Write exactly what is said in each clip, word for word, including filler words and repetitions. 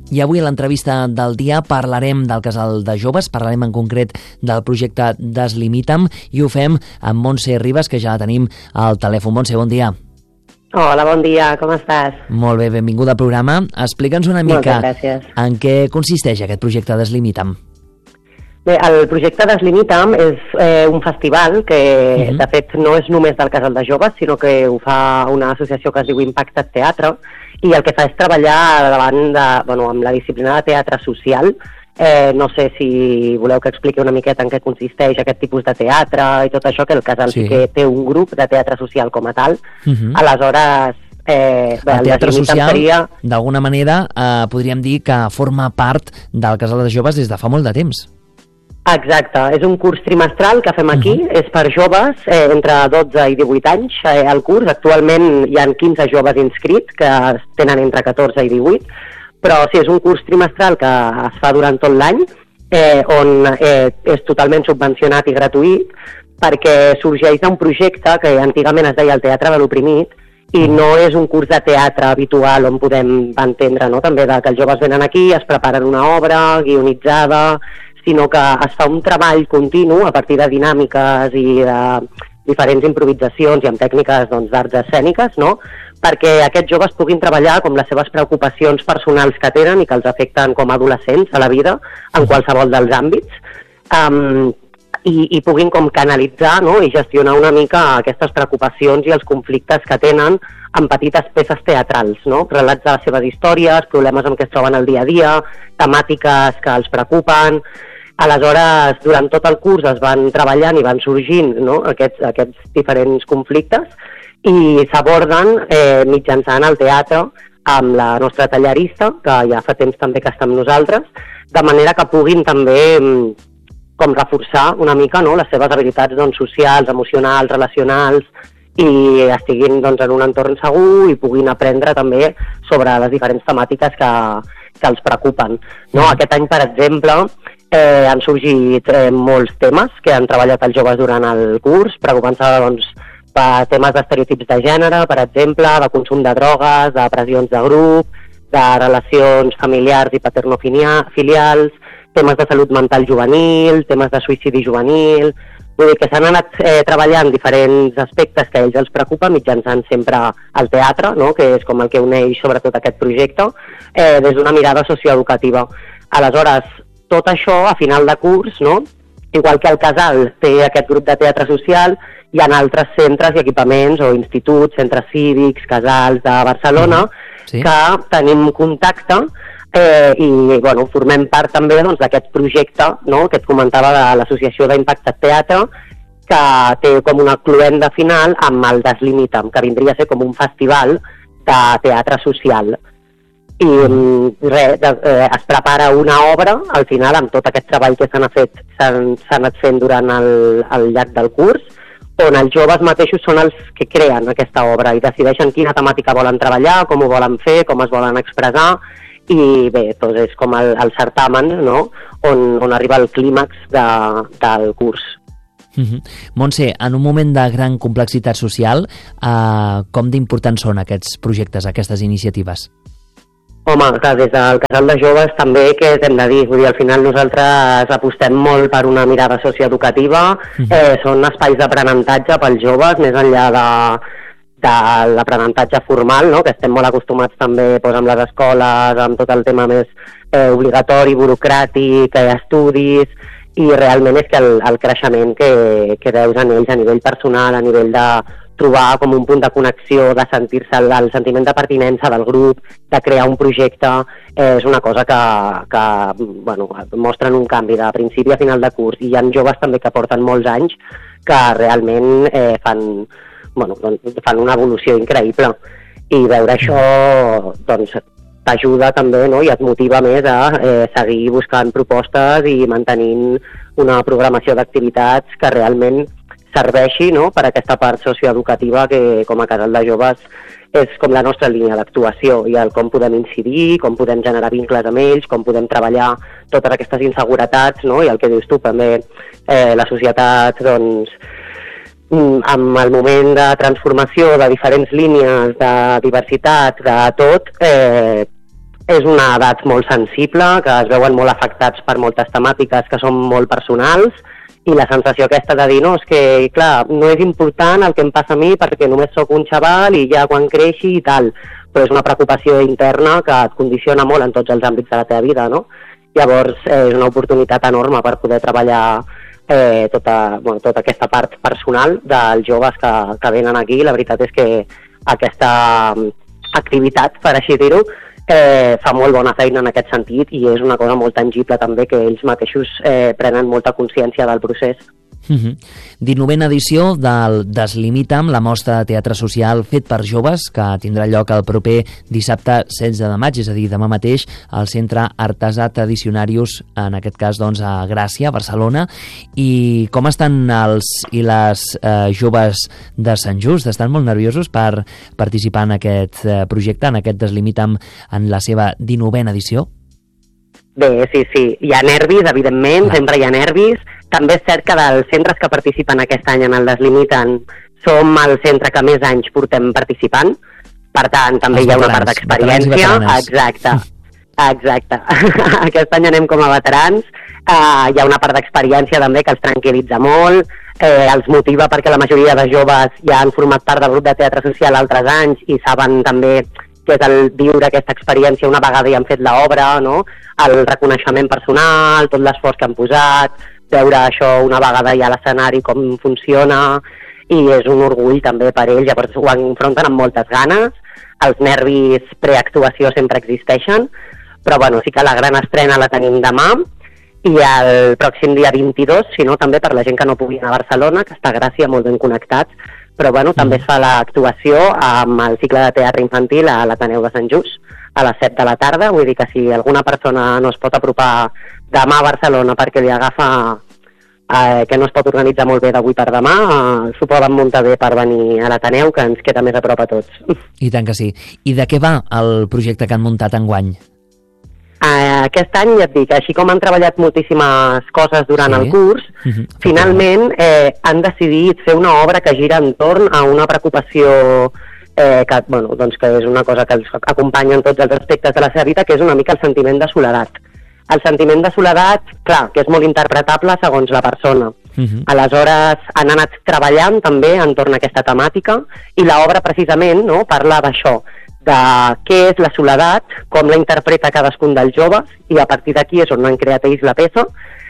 I avui a l'entrevista del dia parlarem del casal de joves, parlarem en concret del projecte Deslimita'm i ho fem amb Montse Ribas, que ja la tenim al telèfon. Montse, bon dia. Hola, bon dia, com estàs? Molt bé, benvinguda al programa. Explica'ns una mica en què consisteix aquest projecte Deslimita'm. Bé, el projecte Deslimita'm és eh, un festival que, uh-huh. de fet, no és només del casal de joves, sinó que ho fa una associació que es diu Impactat Teatre, i el que fa és treballar davant de, bueno, amb la disciplina de teatre social. Eh, no sé si voleu que expliqui una miqueta en què consisteix aquest tipus de teatre i tot això, que el casal sí, sí que té un grup de teatre social com a tal. Uh-huh. Aleshores, eh, bé, el teatre el social, seria... d'alguna manera, eh, podríem dir que forma part del casal de joves des de fa molt de temps. Exacte, és un curs trimestral que fem aquí, uh-huh. és per joves eh, entre dotze i divuit anys eh, el curs. Actualment hi ha quinze joves inscrits que tenen entre catorze i divuit, però sí, és un curs trimestral que es fa durant tot l'any, eh, on eh, és totalment subvencionat i gratuït, perquè sorgeix d'un projecte que antigament es deia el Teatre de l'Oprimit, i no és un curs de teatre habitual on podem entendre, no? També de que els joves venen aquí, es preparen una obra guionitzada, sinó que es fa un treball continu a partir de dinàmiques i de diferents improvisacions i amb tècniques doncs, d'arts escèniques, no? Perquè aquests joves puguin treballar com les seves preocupacions personals que tenen i que els afecten com a adolescents a la vida, en qualsevol dels àmbits, um, i, i puguin com canalitzar, no? I gestionar una mica aquestes preocupacions i els conflictes que tenen en petites peces teatrals, no? Relats de les seves històries, problemes amb què es troben al dia a dia, temàtiques que els preocupen. Aleshores, durant tot el curs es van treballant i van sorgint, no? aquests, aquests diferents conflictes i s'aborden eh, mitjançant el teatre amb la nostra tallarista, que ja fa temps també que està amb nosaltres, de manera que puguin també com reforçar una mica, no? Les seves habilitats doncs, socials, emocionals, relacionals, i estiguin doncs, en un entorn segur i puguin aprendre també sobre les diferents temàtiques que, que els preocupen. No? Aquest any, per exemple, eh, han sorgit eh, molts temes que han treballat els joves durant el curs, preocupant-se doncs, per temes d'estereotips de gènere, per exemple, de consum de drogues, de pressions de grup, de relacions familiars i paternofilials, temes de salut mental juvenil, temes de suïcidi juvenil. Vull dir que s'han anat eh, treballant diferents aspectes que a ells els preocupa mitjançant sempre el teatre, no? Que és com el que uneix sobretot aquest projecte, eh, des d'una mirada socioeducativa. Aleshores, tot això a final de curs, no? Igual que el casal té aquest grup de teatre social, hi ha altres centres i equipaments o instituts, centres cívics, casals de Barcelona, sí, que tenim contacte Eh, i bueno, formem part també doncs, d'aquest projecte, no?, que et comentava de l'associació d'Impactat Teatre, que té com una cluenda final amb el Deslimita'm, que vindria a ser com un festival de teatre social. I res, de, eh, es prepara una obra, al final, amb tot aquest treball que s'ha fet, s'han anat fent durant el, el llarg del curs, on els joves mateixos són els que creen aquesta obra i decideixen quina temàtica volen treballar, com ho volen fer, com es volen expressar. I bé, doncs és com el, el certamen, no?, on, on arriba el clímax de, del curs. Uh-huh. Montse, en un moment de gran complexitat social, eh, com d'importants són aquests projectes, aquestes iniciatives? Home, clar, des del casal de joves també, què hem de dir? Vull dir, al final nosaltres apostem molt per una mirada socioeducativa, uh-huh. eh, són espais d'aprenentatge pels joves, més enllà de... de l'aprenentatge formal, no?, que estem molt acostumats també doncs, amb les escoles, amb tot el tema més eh, obligatori, burocràtic, eh, estudis, i realment és que el, el creixement que, que veus en ells a nivell personal, a nivell de trobar com un punt de connexió, de sentir-se el, el sentiment de pertinença del grup, de crear un projecte, eh, és una cosa que, que bueno, mostren un canvi de principi a final de curs, i hi ha joves també que porten molts anys que realment eh, fan Bueno, doncs fan una evolució increïble, i veure això doncs, t'ajuda també, no?, i et motiva més a eh, seguir buscant propostes i mantenint una programació d'activitats que realment serveixi, no?, per a aquesta part socioeducativa que com a casal de joves és com la nostra línia d'actuació, i el com podem incidir, com podem generar vincles amb ells, com podem treballar totes aquestes inseguretats, no?, i el que dius tu també, eh, la societat, doncs, amb el moment de transformació de diferents línies, de diversitat, de tot, eh, és una edat molt sensible, que es veuen molt afectats per moltes temàtiques que són molt personals, i la sensació aquesta de dir, no, és que, clar, no és important el que em passa a mi perquè només sóc un xaval i ja quan creixi i tal, però és una preocupació interna que et condiciona molt en tots els àmbits de la teva vida, no? Llavors, eh, és una oportunitat enorme per poder treballar eh, tota, bueno, tota aquesta part personal dels joves que, que venen aquí. La veritat és que aquesta activitat, per així dir-ho, eh, fa molt bona feina en aquest sentit i és una cosa molt tangible també que ells mateixos eh, prenen molta consciència del procés. Uh-huh. dinovena edició del Deslimita'm, la mostra de teatre social fet per joves, que tindrà lloc el proper dissabte setze de maig, és a dir, demà mateix, al Centre Artesà Tradicionarius, en aquest cas doncs a Gràcia, Barcelona. I com estan els i les eh, joves de Sant Just? Estan molt nerviosos per participar en aquest eh, projecte, en aquest Deslimita'm, en la seva dinovena edició? Bé, sí, sí, hi ha nervis, evidentment, ah. sempre hi ha nervis. També és cert que dels centres que participen aquest any en el Deslimita'm som el centre que més anys portem participant, per tant, també els hi ha veterans, una part d'experiència. Exacte, exacte. Aquest any anem com a veterans, uh, hi ha una part d'experiència també que els tranquil·litza molt, eh, els motiva perquè la majoria de joves ja han format part del grup de teatre social altres anys i saben també que és el viure aquesta experiència una vegada ja han fet l'obra, no? El reconeixement personal, tot l'esforç que han posat, veure això una vegada ja a l'escenari, com funciona, i és un orgull també per ells, llavors ho enfronten amb moltes ganes, els nervis preactuació sempre existeixen, però bueno, sí que la gran estrena la tenim demà, i el pròxim dia vint-i-dos, si no també per la gent que no pugui anar a Barcelona, que està a Gràcia molt ben connectats, però bueno, mm. també es fa l'actuació amb el cicle de teatre infantil a l'Ateneu de Sant Just, a les set de la tarda, vull dir que si alguna persona no es pot apropar demà a Barcelona perquè li agafa eh, que no es pot organitzar molt bé d'avui per demà, eh, s'ho poden muntar bé per venir a l'Ateneu, que ens queda més a prop a tots. I tant que sí. I de què va el projecte que han muntat enguany? Eh, aquest any, ja et dic, així com han treballat moltíssimes coses durant sí. el curs, uh-huh. finalment eh, han decidit fer una obra que gira entorn a una preocupació eh, que, bueno, doncs que és una cosa que els acompanya en tots els aspectes de la seva vida, que és una mica el sentiment de soledat. El sentiment de soledat, clar, que és molt interpretable segons la persona. Uh-huh. Aleshores, han anat treballant també entorn a aquesta temàtica i l'obra precisament no, parla d'això, de què és la soledat, com la interpreta cadascun dels joves, i a partir d'aquí és on han creat ells la peça.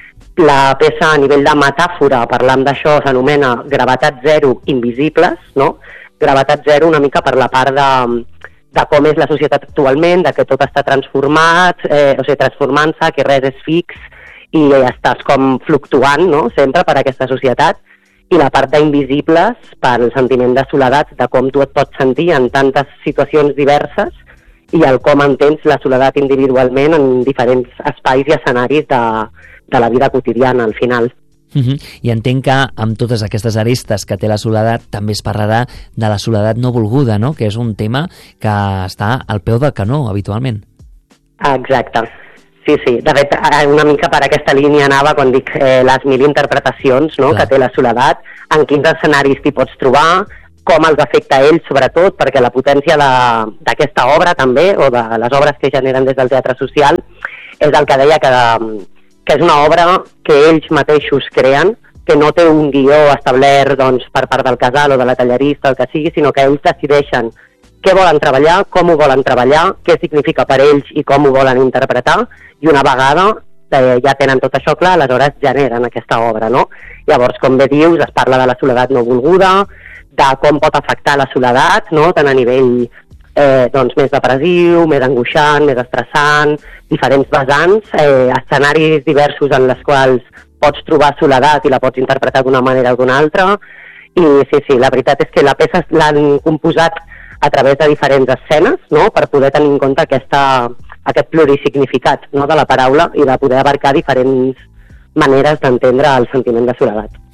La peça a nivell de metàfora, parlant d'això, s'anomena Gravetat Zero Invisibles, no? Gravetat Zero una mica per la part de, de com és la societat actualment, de que tot està transformat, eh, o sigui, transformant-se, que res és fix, i estàs com fluctuant, no?, sempre per aquesta societat, i la part d'invisibles pel sentiment de soledat, de com tu et pots sentir en tantes situacions diverses i el com entens la soledat individualment en diferents espais i escenaris de, de la vida quotidiana, al final. Uh-huh. I entenc que amb totes aquestes arestes que té la soledat també es parlarà de la soledat no volguda, no?, que és un tema que està al peu del canó, habitualment. Exacte. Sí, sí, de fet, una mica per aquesta línia anava quan dic eh, les mil interpretacions no, que té la soledat, en quins escenaris t'hi pots trobar, com els afecta a ells sobretot, perquè la potència d'aquesta obra també, o de les obres que generen des del teatre social, és el que deia que, que és una obra que ells mateixos creen, que no té un guió establert doncs, per part del casal o de la tallerista, el que sigui, sinó que ells decideixen què volen treballar, com ho volen treballar, què significa per ells i com ho volen interpretar, i una vegada eh, ja tenen tot això clar, aleshores generen aquesta obra, no? Llavors, com bé dius, es parla de la soledat no volguda, de com pot afectar la soledat, no?, tant a nivell eh, doncs, més depressiu, més angoixant, més estressant, diferents vessants, eh, escenaris diversos en les quals pots trobar soledat i la pots interpretar d'una manera o d'una altra, i sí, sí, la veritat és que la peça l'han composat a través de diferents escenes, no?, per poder tenir en compte aquesta, aquest plurisignificat no?, de la paraula i de poder abarcar diferents maneres d'entendre el sentiment de soledat.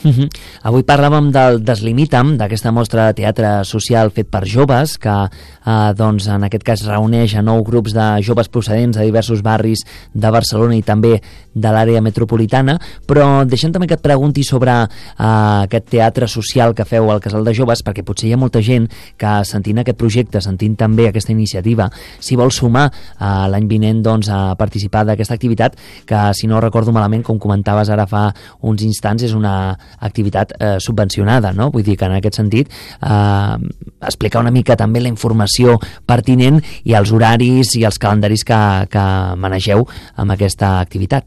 Uh-huh. Avui parlàvem del Deslimitam, d'aquesta mostra de teatre social fet per joves, que eh, doncs, en aquest cas reuneix a nou grups de joves procedents de diversos barris de Barcelona i també de l'àrea metropolitana, però deixem també que et pregunti sobre eh, aquest teatre social que feu al Casal de Joves, perquè potser hi ha molta gent que sentint aquest projecte, sentint també aquesta iniciativa, s'hi vol sumar eh, l'any vinent doncs, a participar d'aquesta activitat, que si no recordo malament, com comentaves ara fa uns instants, és una activitat eh, subvencionada, no? Vull dir que en aquest sentit eh, explicar una mica també la informació pertinent i els horaris i els calendaris que, que manegeu amb aquesta activitat.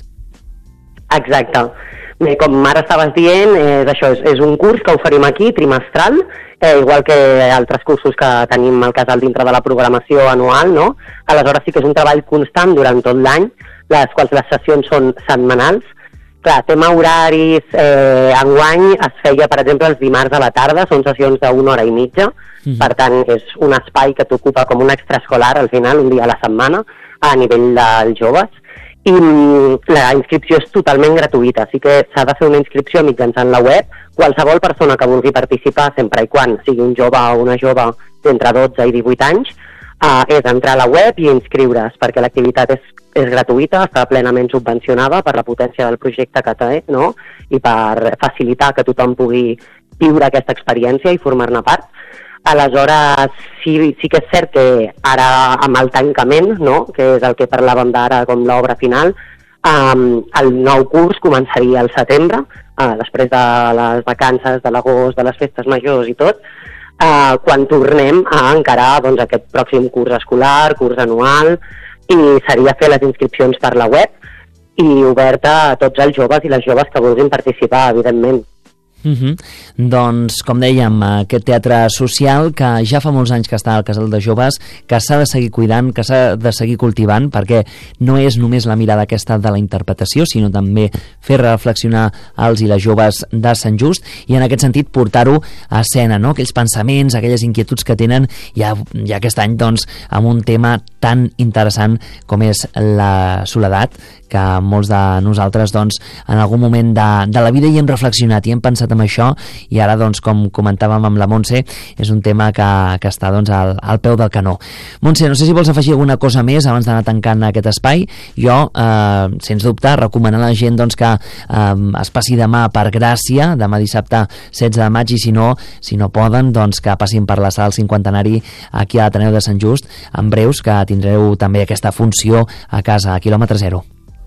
Exacte. Bé, com ara estaves dient, és això, és, és un curs que oferim aquí, trimestral, eh, igual que altres cursos que tenim al casal dintre de la programació anual, no? Aleshores sí que és un treball constant durant tot l'any, les quals les sessions són setmanals. Clar, tema horaris, eh, enguany es feia, per exemple, els dimarts a la tarda, són sessions d'una hora i mitja, mm-hmm. Per tant, és un espai que t'ocupa com un extraescolar, al final, un dia a la setmana, a nivell dels joves, i la inscripció és totalment gratuïta, així que s'ha de fer una inscripció mitjançant la web. Qualsevol persona que vulgui participar, sempre i quan sigui un jove o una jove d'entre dotze i divuit anys, eh, és entrar a la web i inscriure's, perquè l'activitat és és gratuïta, està plenament subvencionada per la potència del projecte que té, no? I per facilitar que tothom pugui viure aquesta experiència i formar-ne part. Aleshores, sí, sí que és cert que ara amb el tancament, no? Que és el que parlàvem d'ara com l'obra final, um, el nou curs començaria al setembre, uh, després de les vacances de l'agost, de les festes majors i tot, uh, quan tornem a encarar doncs, aquest pròxim curs escolar, curs anual, i seria fer les inscripcions per la web i oberta a tots els joves i les joves que vulguin participar, evidentment. Uh-huh. Doncs, com dèiem, aquest teatre social que ja fa molts anys que està al Casal de Joves, que s'ha de seguir cuidant, que s'ha de seguir cultivant, perquè no és només la mirada aquesta de la interpretació, sinó també fer reflexionar els i les joves de Sant Just, i en aquest sentit portar-ho a escena, no? Aquells pensaments, aquelles inquietuds que tenen ja, ja aquest any, doncs, amb un tema tan interessant com és la soledat, que molts de nosaltres doncs, en algun moment de, de la vida hi hem reflexionat i hem pensat en això, i ara, doncs, com comentàvem amb la Montse, és un tema que, que està doncs, al, al peu del canó. Montse, no sé si vols afegir alguna cosa més abans d'anar tancant aquest espai. Jo, eh, sens dubte, recomanar a la gent doncs, que eh, es passi demà per Gràcia, demà dissabte setze de maig, i si no, si no poden, doncs que passin per la sala cinquantenari aquí a l'Ateneu de Sant Just, en breus, que tindreu també aquesta funció a casa, a quilòmetre zero.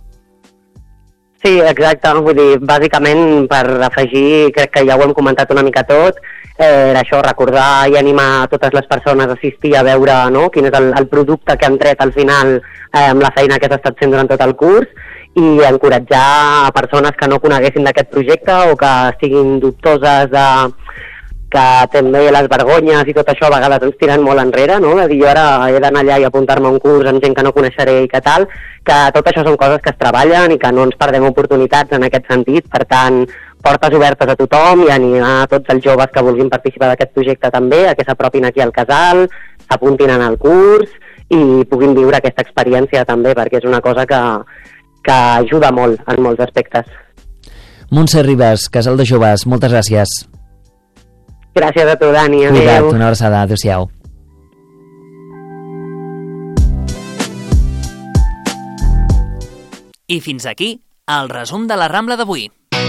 Sí, exacte, vull dir, bàsicament per afegir, crec que ja ho hem comentat una mica tot, eh, això, recordar i animar totes les persones a assistir a veure, no?, quin és el, el producte que han tret al final eh, amb la feina que s'ha estat fent durant tot el curs, i encoratjar a persones que no coneguessin d'aquest projecte o que estiguin dubtoses de que també les vergonyes i tot això a vegades ens tiren molt enrere, no? De dir, jo ara he d'anar allà i apuntar-me a un curs amb gent que no coneixeré i que tal, que tot això són coses que es treballen i que no ens perdem oportunitats en aquest sentit. Per tant, portes obertes a tothom i animar a tots els joves que vulguin participar d'aquest projecte també, a que s'apropin aquí al casal, s'apuntin en el curs i puguin viure aquesta experiència també, perquè és una cosa que, que ajuda molt en molts aspectes. Montse Ribas, Casal de Joves, moltes gràcies. Gràcies a tu, Dani. Adéu. Cuida't, una abraçada. Adéu-siau. I fins aquí el resum de la Rambla d'avui.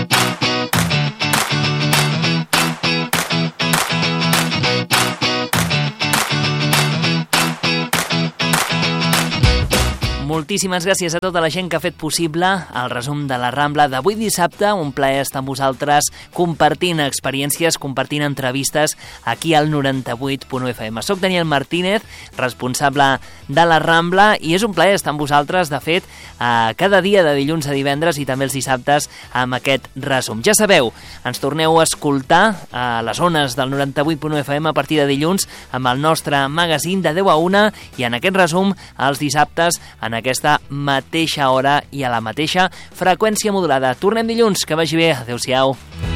Moltíssimes gràcies a tota la gent que ha fet possible el resum de la Rambla d'avui dissabte. Un plaer estar amb vosaltres compartint experiències, compartint entrevistes aquí al noranta-vuit punt u F M. Soc Daniel Martínez, responsable de la Rambla, i és un plaer estar amb vosaltres, de fet, eh, cada dia de dilluns a divendres i també els dissabtes amb aquest resum. Ja sabeu, ens torneu a escoltar a les ones del noranta-vuit punt u F M a partir de dilluns amb el nostre magazín de deu a una, i en aquest resum els dissabtes en aquesta mateixa hora i a la mateixa freqüència modulada. Tornem dilluns, que vagi bé, adeu-siau.